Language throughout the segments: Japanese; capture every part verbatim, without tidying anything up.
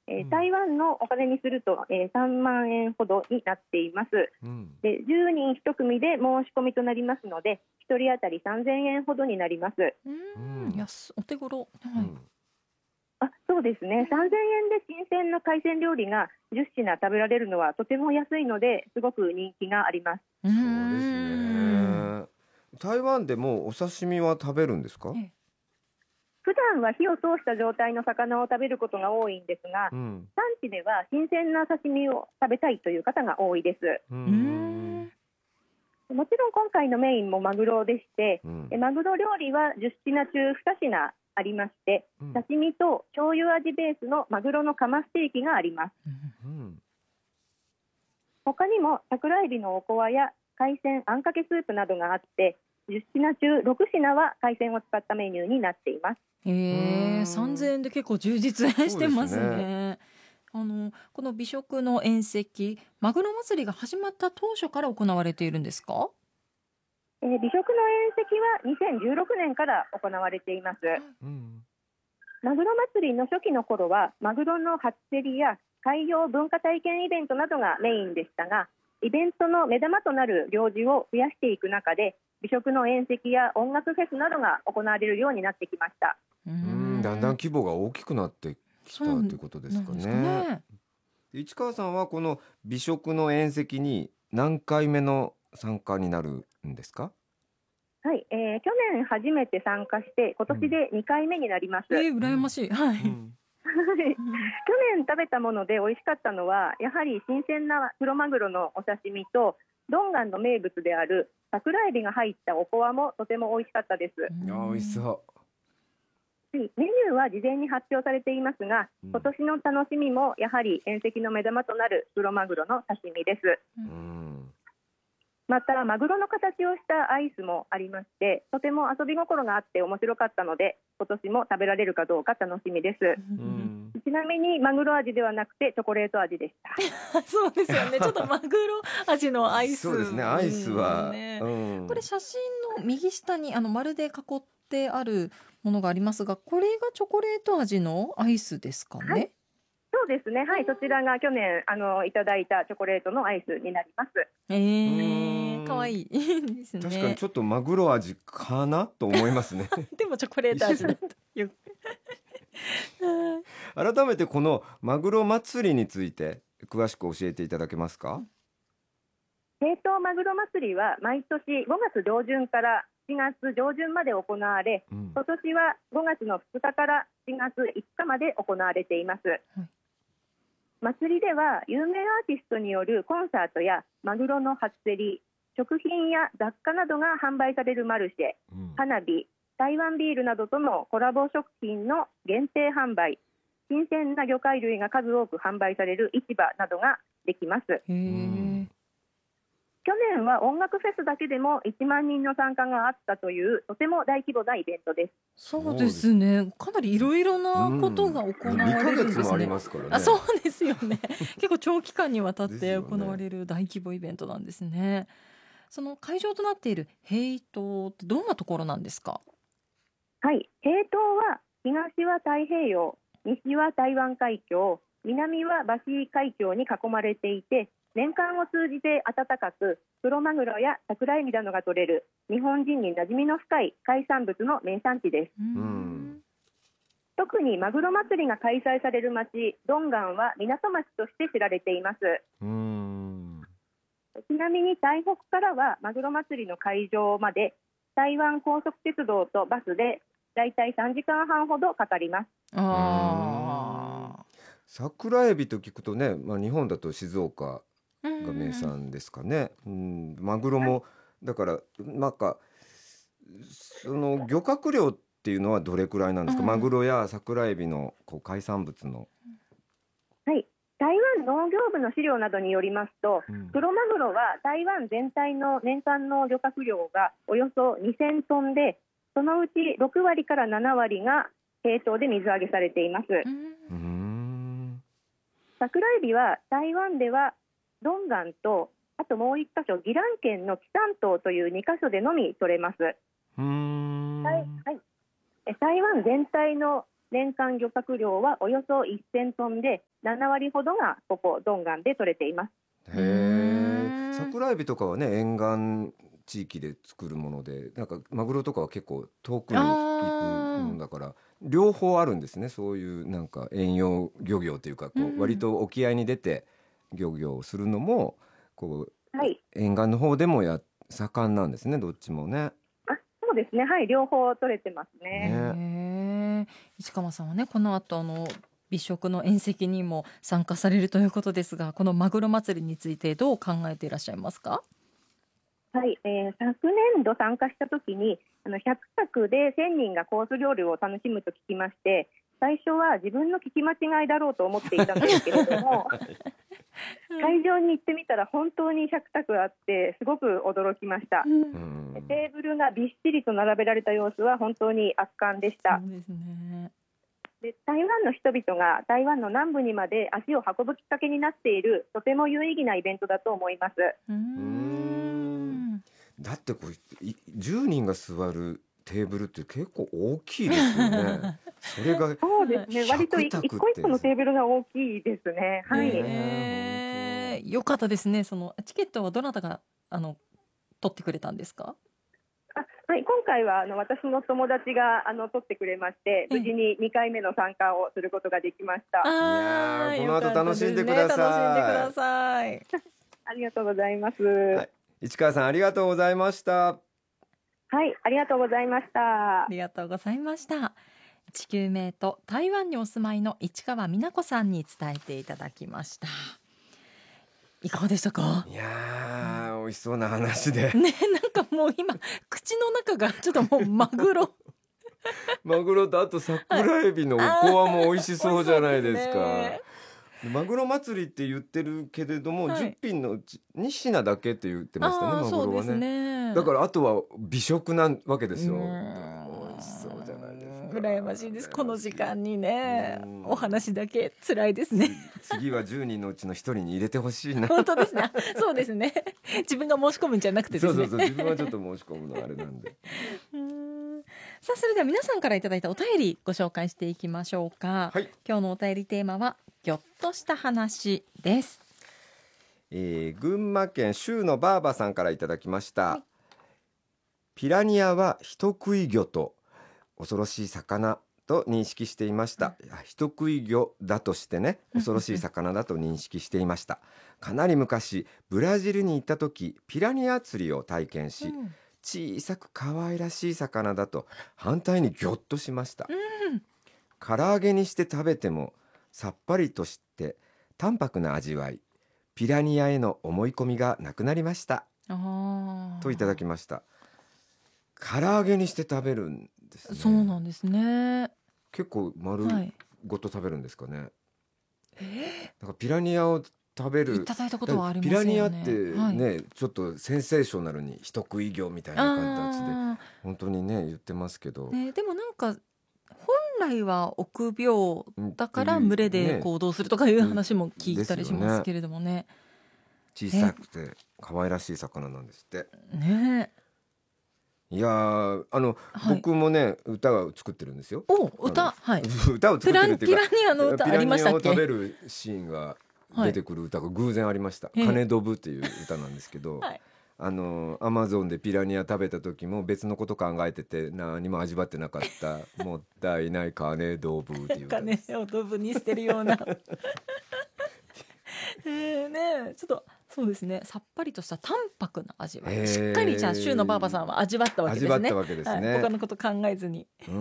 えー、台湾のお金にすると、えー、さんまんえんほどになっています、うん、でじゅうにんいち組で申し込みとなりますのでひとり当たりさんぜんえんほどになります。 うん、安お手頃、はい、うん、 あそうですね、さんぜんえんで新鮮な海鮮料理がじゅっ品食べられるのはとても安いのですごく人気があります。 そうですね。台湾でもお刺身は食べるんですか？ 普段は火を通した状態の魚を食べることが多いんですが、うん、産地では新鮮な刺身を食べたいという方が多いです。うーんもちろん今回のメインもマグロでして、うん、マグロ料理はじゅっ品中に品ありまして、うん、刺身と醤油味ベースのマグロのカマステーキがあります、うん、他にも桜エビのおこわや海鮮あんかけスープなどがあってじゅっ品中ろく品は海鮮を使ったメニューになっています。 へー、さんぜんえんで結構充実してますね。あのこの美食の宴席、マグロ祭りが始まった当初から行われているんですか？ えー、美食の宴席はにせんじゅうろくねんから行われています、うん、マグロ祭りの初期の頃はマグロの初競りや海洋文化体験イベントなどがメインでしたが、イベントの目玉となる行事を増やしていく中で美食の宴席や音楽フェスなどが行われるようになってきました。 うーんだんだん規模が大きくなってきたということですかね。そうなんですかね。市川さんはこの美食の宴席に何回目の参加になるんですか？ はい、えー、去年初めて参加して今年でにかいめになります、 うん、えー、羨ましい、はい、うん、 去年食べたもので美味しかったのはやはり新鮮なクロマグロのお刺身とドンガンの名物である桜エビが入ったおこわもとても美味しかったです。 うん、美味しそう。 メニューは事前に発表されていますが、今年の楽しみもやはり宴席の目玉となるクロマグロの刺身です、うん、またマグロの形をしたアイスもありましてとても遊び心があって面白かったので今年も食べられるかどうか楽しみです、うん、ちなみにマグロ味ではなくてチョコレート味でしたそうですよね、ちょっとマグロ味のアイスそうですね、アイスは、 ね、うん、これ写真の右下にあの丸で囲ってあるものがありますが、これがチョコレート味のアイスですかね？ はい、そうですね、はい、そちらが去年あのいただいたチョコレートのアイスになります。 えー、かわいいですね。 確かにちょっとマグロ味かなと思いますねでもチョコレート味だった改めてこのマグロ祭りについて詳しく教えていただけますか？ 冷凍マグロ祭りは毎年ごがつ上旬からしがつ上旬まで行われ、うん、今年はごがつのふつかからしがついつかまで行われています、はい、祭りでは有名アーティストによるコンサートやマグロの初競り、食品や雑貨などが販売されるマルシェ、うん、花火、台湾ビールなどとのコラボ食品の限定販売、新鮮な魚介類が数多く販売される市場などができます。へー、去年は音楽フェスだけでもいちまんにんの参加があったというとても大規模なイベントです。 そうですね、かなりいろいろなことが行われるんですね、うん、にかげつもありますからね。あ、そうですよね結構長期間にわたって行われる大規模イベントなんですね。その会場となっている平島ってどんなところなんですか？ はい、平島は東は太平洋、西は台湾海峡、南はバシー海峡に囲まれていて年間を通じて暖かくクロマグロや桜エビなどが取れる日本人に馴染みの深い海産物の名産地です。うん、特にマグロ祭りが開催される町ドンガンは港町として知られています。うん、ちなみに台北からはマグロ祭りの会場まで台湾高速鉄道とバスでだいたいさんじかんはんほどかかります。 あ、桜エビと聞くとね、まあ、日本だと静岡が名産ですかね。うん、マグロもだからなんかその漁獲量っていうのはどれくらいなんですか？マグロや桜エビのこう海産物の。 はい、台湾農業部の資料などによりますと、うん、クロマグロは台湾全体の年間の漁獲量がおよそにせんトンでそのうちろくわりからななわりが平島で水揚げされています。うん、桜エビは台湾ではドンガンとあともういっか所宜蘭県の北丹島というにか所でのみ取れます。うーん、はいはい、台湾全体の年間漁獲量はおよそせんトンでななわりほどがここドンガンで取れています。 へえ。桜エビとかはね沿岸地域で作るもので、なんかマグロとかは結構遠くに行くものだから両方あるんですね。そういうなんか遠洋漁業というかこう割と沖合に出て漁業をするのもこう、はい、沿岸の方でもや盛んなんですね。どっちもね。 あ、そうですね。はい、両方取れてますね。 ね、市川さんはねこの後あの美食の宴席にも参加されるということですが、このマグロ祭りについてどう考えていらっしゃいますか？ はい、えー、昨年度参加した時にあのひゃくさくでせんにんがコース料理を楽しむと聞きまして、最初は自分の聞き間違いだろうと思っていたんですけれども会場に行ってみたら本当にひゃくさくあってすごく驚きました、うん、テーブルがびっしりと並べられた様子は本当に圧巻でした。 そうですね。 で台湾の人々が台湾の南部にまで足を運ぶきっかけになっているとても有意義なイベントだと思います。 うーん、 だってこうじゅうにんが座るテーブルって結構大きいですよね。それがそうですね。割と一個一個のテーブルが大きいですね。はい。 えー、よかったですね。そのチケットはどなたがあの取ってくれたんですか？ あ、はい、今回はあの私の友達があの取ってくれまして、無事ににかいめの参加をすることができました。 あ、いやこの後楽しんでください。 楽しんでください。 ありがとうございます。 はい、市川さんありがとうございました。 はい、ありがとうございました。 ありがとうございました。地球名と台湾にお住まいの市川美奈子さんに伝えていただきました。いかがでしたか？ いやー、うん、美味しそうな話でね、なんかもう今口の中がちょっともうマグロマグロとあと桜エビのおこわも美味しそうじゃないですか。マグロ祭りって言ってるけれども、はい、じゅっぴんのうちにひんだけって言ってましたね、マグロはね。 そうですね。 だからあとは美食なわけですよ。美味しそうじゃないですか。 羨ましいです。この時間にね、お話だけ辛いですね。 次はじゅうにんのうちのひとりに入れてほしいな。 本当ですね。そうですね。自分が申し込むんじゃなくてですね。 そうそうそう、自分はちょっと申し込むのあれなんで。 うーん、さあそれでは皆さんからいただいたお便りご紹介していきましょうか。はい、今日のお便りテーマはぎょっとした話です。 えー、群馬県州のばあばさんからいただきました。はい、ピラニアは人食い魚と恐ろしい魚と認識していました。うん、人食い魚だとしてね、恐ろしい魚だと認識していました。かなり昔ブラジルに行った時ピラニア釣りを体験し、うん、小さく可愛らしい魚だと反対にギョッとしました。うん、唐揚げにして食べてもさっぱりとして淡白な味わい、ピラニアへの思い込みがなくなりましたといただきました。唐揚げにして食べるんですね。 そうなんですね。 結構丸ごと食べるんですかね。はい、なんかピラニアを食べる、 いただいたことはありますよね。 ピラニアってね、はい、ちょっとセンセーショナルに人食い魚みたいな形で本当にね言ってますけど、 ね、でもなんか本来は臆病だから群れで行動するとかいう話も聞いたりしますけれどもね。 小さくて可愛らしい魚なんですってね。 いやー、あの、はい、僕もね歌を作ってるんですよ。 お、歌、はい、 歌を作ってるっていうか、 ピラニアの歌ありましたっけ？ ピラニアを食べるシーンが出てくる歌が偶然ありました。はい、金ドブっていう歌なんですけど、はい、あのアマゾンでピラニア食べた時も別のこと考えてて何も味わってなかったもったいない金ドブっていう歌です。 金をドブにしてるようなえーね、ちょっとそうですね、さっぱりとした淡白な味わい、しっかりじゃあ州のばあばさんは味わったわけですね。 味わったわけですね。 はい、他のこと考えずに、 うん、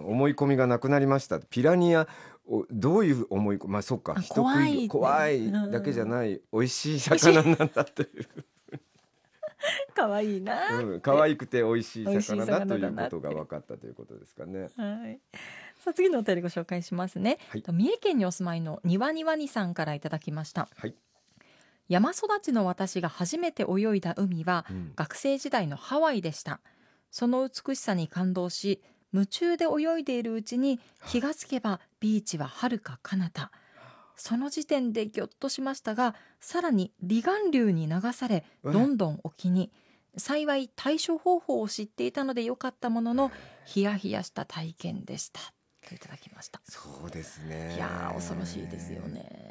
思い込みがなくなりました。ピラニアをどういう思い込み、まあそっか、人食い怖いだけじゃない、うん、美味しい魚なんだという可愛いな、 うん、可愛くて美味しい魚だということが分かったということですかね。 はい、さあ次のお便りご紹介しますね。はい、三重県にお住まいのにわにわにさんからいただきました。はい、山育ちの私が初めて泳いだ海は、うん、学生時代のハワイでした。その美しさに感動し夢中で泳いでいるうちに気がつけばビーチは遥か彼方。その時点でギョッとしましたが、さらに離岸流に流されどんどん沖に。幸い対処方法を知っていたのでよかったもののヒヤヒヤした体験でしたといただきました。 そうですね。 いや恐ろしいですよね。